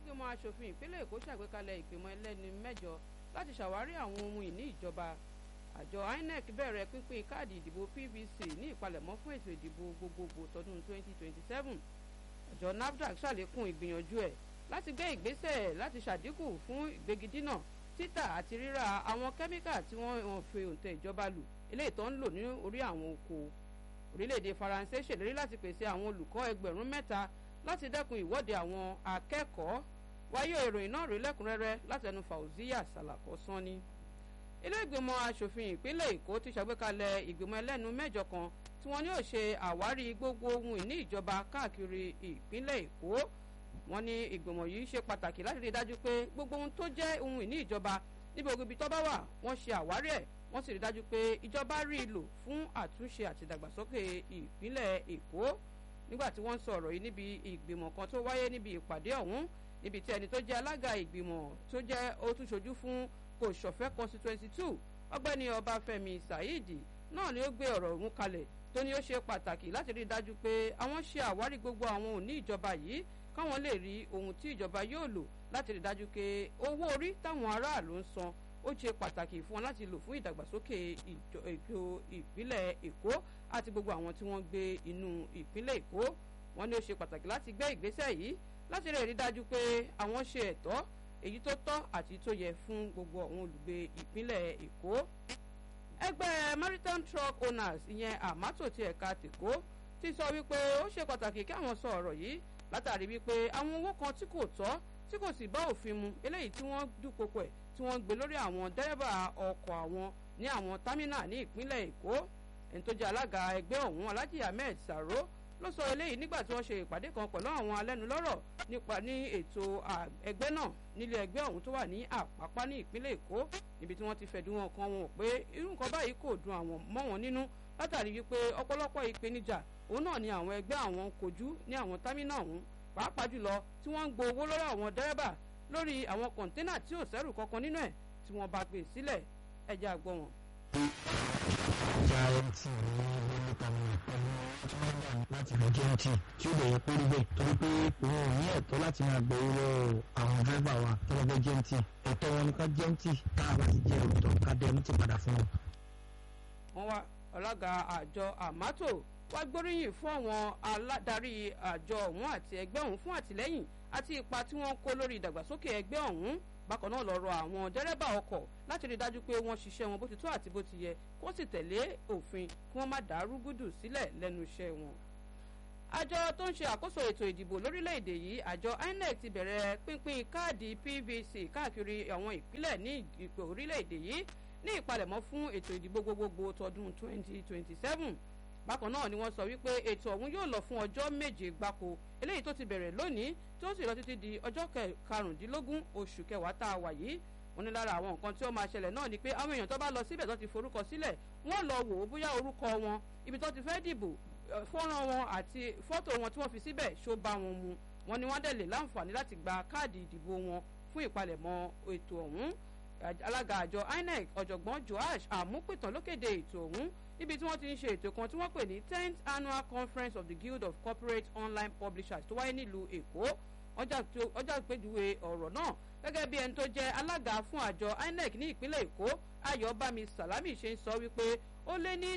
ìgbìmọ̀ asòfin ìpínlẹ̀ Èkó ṣàgbékalẹ̀ ìgbìmọ̀ ẹlẹ́ni mẹ́jọ láti ṣàwárí àwọn ohun ìní ìjọba. Àjọ INEC bẹ̀rẹ̀ pínpín káàdì ìdìbò PVC ní ìpalẹ̀mọ́ fún ètò ìdìbò gbogbogbò tọdún 2027. Àjọ NAFDAC ṣàlékún ìgbìyànjú ẹ̀ láti gbé ìgbésẹ̀ láti ṣàdínkù fún ìgbégidínà títà àti rírà àwọn kẹ́míkà tí wọ́n fi òǹtẹ̀ ìjọba lù eléyìí tó ń lò ní orí àwọn oko. Orílẹ̀-èdè Faransé ṣèlérí láti pèsè àwọn olùkọ́ 3,000 láti dẹ́kun ìwọ́de àwọn akẹ́kọ̀ọ́. Wáyé ìròyìn náà rí lẹ́kùnrẹ́rẹ́ látẹnu Fauziya Salako Sanni. Ilé ìgbìmọ̀ asòfin ìpínlẹ̀ Èkó ti ṣàgbékalẹ̀ ìgbìmọ̀ ẹlẹ́nu mẹ́jọ kan tí wọ́n ní ó ṣe àwárí gbogbo ohun ìní ìjọba káàkiri ìpínlẹ̀ Èkó. Wọ́n ní ìgbìmọ̀ yìí ṣe pàtàkì láti rí dájú pé gbogbo ohun tó jẹ́ ohun ìní ìjọba níbi ògbìbí tó bá wà wọ́n ṣe àwárí ẹ̀, wọ́n sì rí dájú pé ìjọba rí i lò fún àtúnṣe àti ìdàgbàsókè ìpínlẹ̀ Èkó. Nígbà tí wọ́n ń sọ̀rọ̀ yìí níbi ìgbìmọ̀ kan tó wáyé níbi ìpàdé ọ̀hún, níbi tí ẹni tó jẹ́ alága ìgbìmọ̀ tó jẹ́ ó tún ṣojú fún Kòṣọ̀fẹ́ constituency 2 ọ̀gbẹ́ni Ọbáfẹ́mi Saheed náà ni ó gbé ọ̀rọ̀ ọ̀hún kalẹ̀ tó ní ó ṣe pàtàkì láti rí i dájú pé àwọn ṣe àwárí gbogbo àwọn òní ìjọba yìí káwọn lè rí ohun tí ìjọba yóò lò láti rí i dájú pé owó orí táwọn aráàlú ń san ó ṣe pàtàkì fún wọn láti lò fún ìdàgbàsókè ètò ìpínlẹ̀ Èkó àti gbogbo àwọn tí wọ́n gbé inú ìpínlẹ̀ Èkó. Wọ́n ní ó ṣe pàtàkì láti gbé ìgbésẹ̀ yìí láti rí i dájú pé àwọn ṣe ẹ̀tọ́ èyí tó tọ́ àti tó yẹ fún gbogbo àwọn olùgbé ìpínlẹ̀ Èkó. Ẹgbẹ́ Maritime Truck Owners ìyẹn àmátò ti ẹ̀ka tèkó ti sọ wípé ó ṣe pàtàkì kí àwọn sọ ọ̀rọ̀ yìí látàrí wípé àwọn owó kan tí kò tọ́ tí kò sì bá òfin mu eléyìí tí wọ́n dúnkokò ẹ̀ tí wọ́n gbé lórí àwọn dẹ́rẹ́bà ọkọ̀ àwọn ní àwọn támínà ní ìpínlẹ̀ Èkó. Ẹni tó jẹ́ alága ẹgbẹ́ ọ̀hún Alhaji Ahmed Saro ló sọ eléyìí nígbà tí wọ́n ṣe ìpàdé kan pẹ̀lú àwọn alẹ́nulọ́rọ̀ nípa ní ètò ẹgbẹ́ náà nílé ẹgbẹ́ ọ̀hún tó wà ní Àpápá ní ìpínlẹ̀ Èkó, níbi tí wọ́n ti fẹ̀dùn ọkàn wọn pé irú nǹkan báyìí kò dùn àwọn mọ́ wọn nínú látàrí wípé ọ̀pọ̀lọpọ̀ ìpèníjà òun náà ni àwọn ẹgbẹ́ àwọn kojú ní àwọn támínà ọ̀hún, pàápàá jùlọ tí wọ́n ń gbowó lọ́rọ̀ àwọn dẹ́rẹ́bà lórí àwọn kọ̀ńténà tí ò sẹ́rù kankan nínú ẹ̀ tí wọ́n bá gbé sílẹ̀. ẹ jẹ́ á gbọ́ wọn. ìjà mt ní nípa mi pẹ̀lú tí wọ́n gbà láti lọ jẹ́ mt tí ó bẹ̀rẹ̀ pé rí bẹ́ẹ̀ torí pé òun ò ní ẹ̀tọ́ láti máa gbowó lọ́wọ́ àwọn dírẹ́bà wa tó lọ́gbẹ́ jẹ́ mt ẹ̀tọ́ wọn ni ká jẹ́ mt tá a bá ti jẹ́ òótọ́ ká dẹ́ mt padà fún wọn. wọ́n wá ọ̀làgà àjọ àmátò wá gbóríyìn fún àwọn aládarí àjọ ọ̀hún àti ẹgbẹ́ ọ̀hún fún àtìlẹ́yìn àti ipa tí wọ́n kó lórí ìdàgbàsókè ẹgbẹ́ ọ̀hún. Bákan náà lọ rọ àwọn dẹ́rẹ́bà ọkọ̀ láti rí i dájú pé wọ́n ṣiṣẹ́ wọn bó ti tó àti bó ti yẹ kó sì tẹ̀lé òfin kí wọ́n má dá rúgúdù sílẹ̀ lẹ́nu iṣẹ́ wọn. Àjọ tó ń ṣe àkóso ètò ìdìbò lórílẹ̀‐èdè yìí àjọ INEC ti bẹ̀rẹ̀ pínpín káàdì PVC káàkiri àwọn ìpínlẹ̀ ní ìpè orílẹ̀‐èdè yìí ní ìpalẹ̀mọ́ fún ètò ìdìbò gbogbogbò tọdún 2027. Bákan náà ni wọ́n sọ wípé ètò ọ̀hún yóò lọ fún ọjọ́ 7 gbáko eléyìí tó ti bẹ̀rẹ̀ lónìí tí ó sì lọ títí di ọjọ́ 15 oṣù kẹwàá tá a wà yìí. Wọ́n ní lára àwọn nǹkan tí ó máa ṣẹlẹ̀ náà ni pé àwọn èèyàn tó bá lọ síbẹ̀ tó ti forúkọ sílẹ̀ wọ́n lọ wò ó bóyá orúkọ wọn, ibi tó ti fẹ́ dìbò, fọ́nrán wọn àti fọ́tò wọn tí wọ́n fi síbẹ̀ ṣó bá wọn mu. Wọ́n ní wọ́n dẹ̀ lè láǹfààní láti gba káàdì ìdìbò wọn fún ìpalẹ̀mọ́ ètò ọ̀hún. Alága àjọ INEC ọ̀jọ̀gbọ́n Joash Àmúpìtàn ló kéde ètò ọ̀hún níbi tí wọ́n ti ń ṣe ètò kan tí wọ́n pè ní 10th Annual Conference of the Guild of Corporate Online Publishers tó wáyé nílùú Èkó. Ọjà ìpèjúwe ọ̀rọ̀ náà gẹ́gẹ́ bí ẹni tó jẹ́ alága fún àjọ INEC ní ìpínlẹ̀ Èkó Ayọ̀bámi Sàlámì ṣe ń sọ wípé ó lé ní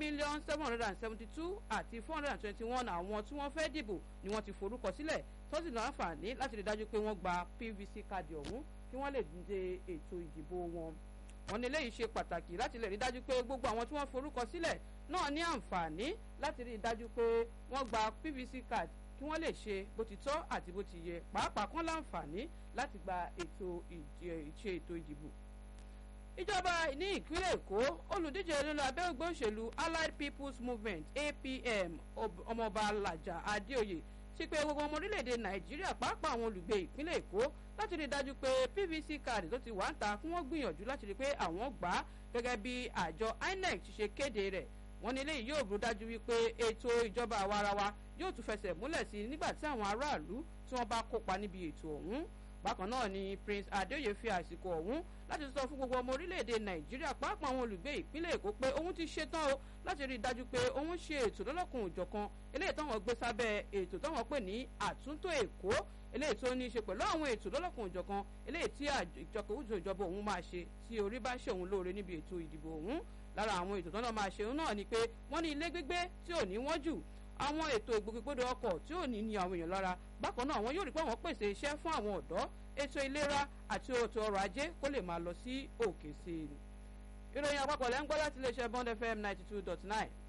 10,772 àti 421 àwọn tí wọ́n fẹ́ dìbò ni wọ́n ti forúkọ sílẹ̀ tó sì láǹfààní láti rí dájú pé wọ́n gba PVC káàdì ọ̀hún kí wọ́n lè dìde ètò ìdìbò wọn. Wọ́n ní eléyìí ṣe pàtàkì láti lè rí dájú pé gbogbo àwọn tí wọ́n forúkọ sílẹ̀ náà ní àǹfààní láti rí dájú pé wọ́n gba PVC card kí wọ́n lè ṣe bó ti tọ́ àti bó ti yẹ, pàápàá kán láǹfààní láti gba ètò ìdìbò. Ìjọba ní ìpínlẹ̀ Èkó olùdíje nínú abẹ́ ẹgbẹ́ òṣèlú Allied People's Movement APM ọmọọba Làjà Adéoyè sí pé gbogbo ọmọ orílẹ̀-èdè Nàìjíríà pàápàá àwọn olùgbé ìpínlẹ̀ Èkó láti rí i dájú pé PVC card tó ti wà ń ta kí wọ́n gbìyànjú láti rí i pé àwọn gbà á gẹ́gẹ́ bí àjọ INEC ti ṣe kéde rẹ̀. Wọ́n ní eléyìí yóò rú dájú wípé ètò ìjọba àwarawa yóò tún fẹsẹ̀ múlẹ̀ sí i nígbà tí àwọn aráàlú tí wọ́n bá kópa níbi ètò ọ̀hún. bákan náà ni Prince Adéoyè fi àsìkò ọ̀hún láti sọ fún gbogbo ọmọ orílẹ̀-èdè Nàìjíríà pàápàá àwọn olùgbé ìpínlẹ̀ Èkó pé òun ti ṣetán o láti rí i dájú pé òun ṣe ètò lọ́lọ́kùn òjọ̀kan eléyìí táwọn gbé sábẹ́ ètò táwọn pè ní àtúntò Èkó eléyìí tó ní í ṣe pẹ̀lú àwọn ètò lọ́lọ́kùn òjọ̀kan eléyìí tí ìjọba òun máa ṣe tí orí bá ṣe òun lóore níbi ètò ìdìbò òun. Lára àwọn ètò tọ́nà máa ṣe òun náà ni pé wọ́n ní ilé gbígbé tí ò ní wọ́n jù, àwọn ètò ìgbòkègbodò ọkọ̀ tí ò ní ní àwọn èèyàn lára. Bákan náà wọn yóò rí pé àwọn pèsè iṣẹ́ fún àwọn ọ̀dọ́, ètò ìlera àti ètò ọrọ̀ ajé kó lè máa lọ sí òkè sí i. Ìròyìn àpapọ̀ lẹ́ ń gbọ́ láti iléeṣẹ́ Bond FM 92.9.